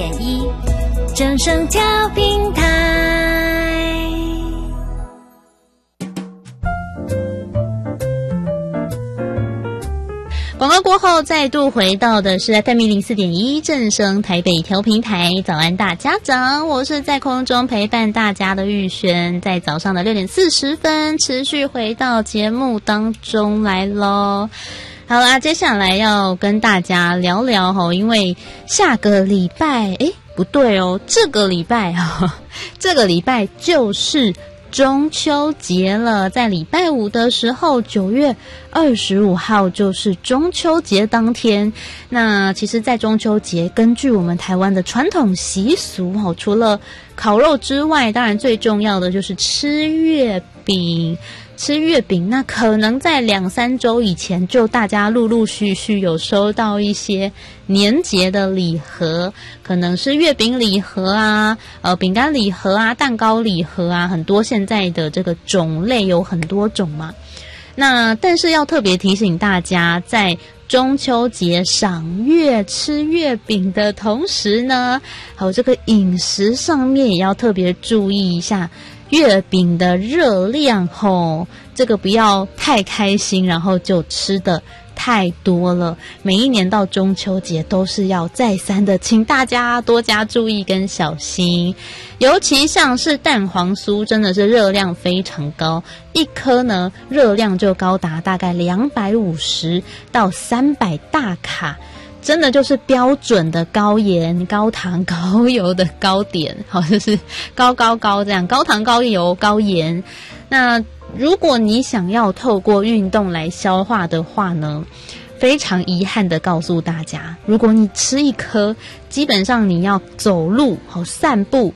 94.1正声调频台。广告过后，再度回到的是 FM 104.1正声台北调频台。早安大家早，我是在空中陪伴大家的玉璇，在早上的6点40分持续回到节目当中来咯。好啦，接下来要跟大家聊聊齁，因为下个礼拜不对哦，这个礼拜就是中秋节了，在礼拜五的时候，9月25号就是中秋节当天。那其实在中秋节，根据我们台湾的传统习俗，除了烤肉之外，当然最重要的就是吃月饼。那可能在2-3周以前，就大家陆陆续续有收到一些年节的礼盒，可能是月饼礼盒啊，饼干礼盒啊，蛋糕礼盒啊，很多现在的这个种类有很多种嘛。那但是要特别提醒大家，在中秋节赏月吃月饼的同时呢，还有这个饮食上面也要特别注意一下月饼的热量这个不要太开心，然后就吃的太多了。每一年到中秋节都是要再三的请大家多加注意跟小心，尤其像是蛋黄酥真的是热量非常高，一颗呢热量就高达大概250到300大卡，真的就是标准的高盐、高糖、高油的糕点，就是高这样，高糖、高油、高盐。那如果你想要透过运动来消化的话呢，非常遗憾的告诉大家，如果你吃一颗，基本上你要走路散步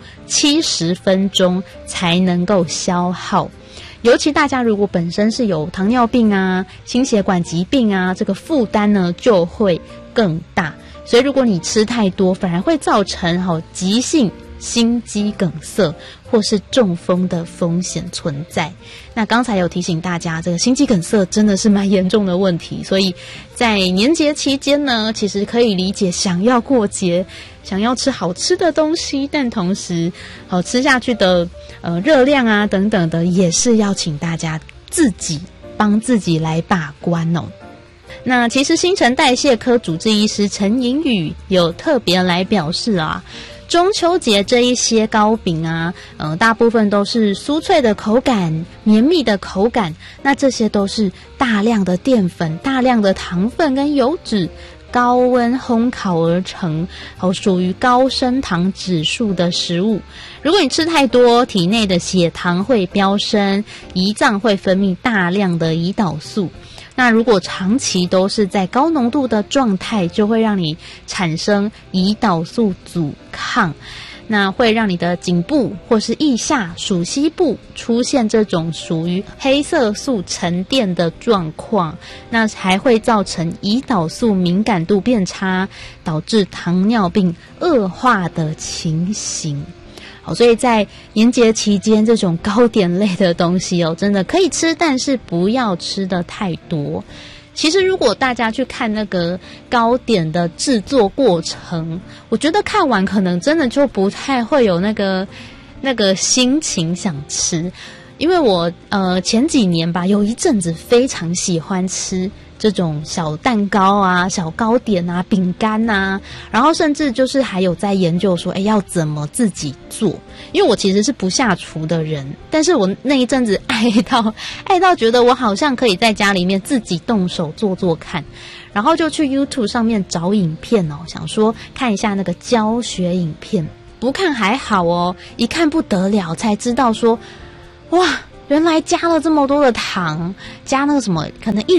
70分钟才能够消耗。尤其大家如果本身是有糖尿病啊、心血管疾病啊，这个负担呢就会更大。所以如果你吃太多，反而会造成急性心肌梗塞或是中风的风险存在。那刚才有提醒大家，这个心肌梗塞真的是蛮严重的问题，所以在年节期间呢，其实可以理解想要过节，想要吃好吃的东西，但同时吃下去的热量啊等等的，也是要请大家自己帮自己来把关哦。那其实新陈代谢科主治医师陈颖宇有特别来表示啊，中秋节这一些糕饼啊，大部分都是酥脆的口感、绵密的口感，那这些都是大量的淀粉、大量的糖分跟油脂高温烘烤而成，属于高升糖指数的食物。如果你吃太多，体内的血糖会飙升，胰脏会分泌大量的胰岛素。那如果长期都是在高浓度的状态，就会让你产生胰岛素阻抗，那会让你的颈部或是腋下、属膝部出现这种属于黑色素沉淀的状况，那还会造成胰岛素敏感度变差，导致糖尿病恶化的情形。所以在年节期间，这种糕点类的东西真的可以吃，但是不要吃的太多。其实如果大家去看那个糕点的制作过程，我觉得看完可能真的就不太会有那个心情想吃。因为我前几年吧，有一阵子非常喜欢吃这种小蛋糕啊、小糕点啊、饼干啊，然后甚至就是还有在研究说要怎么自己做。因为我其实是不下厨的人，但是我那一阵子爱到觉得我好像可以在家里面自己动手做看，然后就去 YouTube 上面找影片想说看一下那个教学影片。不看还好一看不得了，才知道说哇，原来加了这么多的糖，加那个什么可能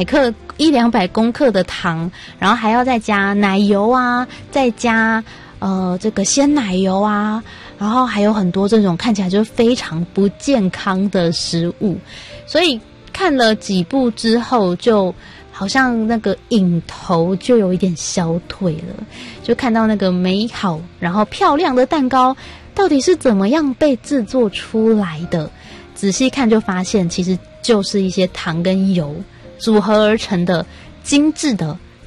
100-200公克的糖，然后还要再加奶油啊，再加这个鲜奶油啊，然后还有很多这种看起来就非常不健康的食物。所以看了几部之后，就好像那个瘾头就有一点消退了，就看到那个美好然后漂亮的蛋糕到底是怎么样被制作出来的，仔细看就发现其实就是一些糖跟油组合而成的精致的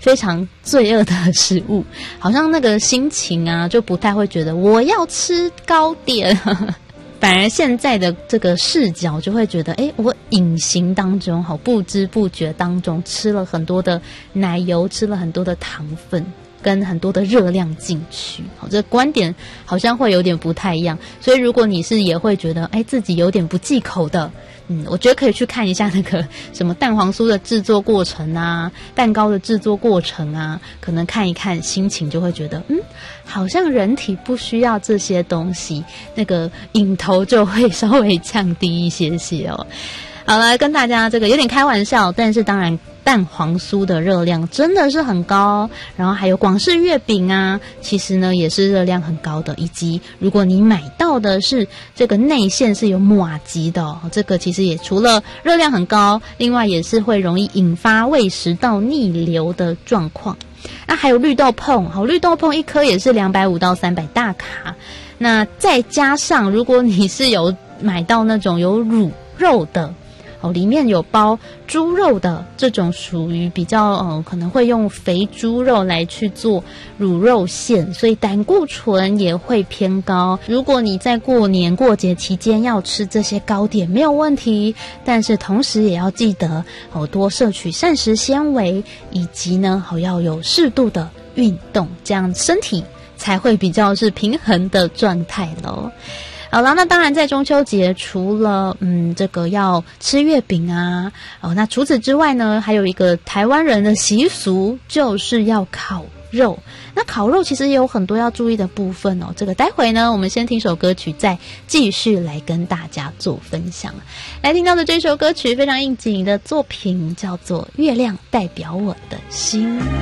非常罪恶的食物，好像那个心情啊就不太会觉得我要吃糕点反而现在的这个视角就会觉得，我隐形当中好不知不觉当中吃了很多的奶油，吃了很多的糖分跟很多的热量进去，这个观点好像会有点不太一样。所以如果你是也会觉得自己有点不忌口的，我觉得可以去看一下那个什么蛋黄酥的制作过程啊，蛋糕的制作过程啊，可能看一看心情就会觉得好像人体不需要这些东西，那个瘾头就会稍微降低一些些哦。好了，跟大家这个有点开玩笑，但是当然蛋黄酥的热量真的是很高，然后还有广式月饼啊，其实呢也是热量很高的，以及如果你买到的是这个内馅是有麻糬的这个其实也除了热量很高，另外也是会容易引发胃食道逆流的状况。那还有绿豆椪，绿豆椪一颗也是250到300大卡，那再加上如果你是有买到那种有乳肉的里面有包猪肉的，这种属于比较可能会用肥猪肉来去做乳肉馅，所以胆固醇也会偏高。如果你在过年过节期间要吃这些糕点没有问题，但是同时也要记得多摄取膳食纤维，以及呢要有适度的运动，这样身体才会比较是平衡的状态咯。好了，那当然在中秋节除了这个要吃月饼啊，那除此之外呢，还有一个台湾人的习俗就是要烤肉。那烤肉其实也有很多要注意的部分哦，这个待会呢我们先听首歌曲再继续来跟大家做分享。来听到的这首歌曲非常应景的作品叫做《月亮代表我的心》。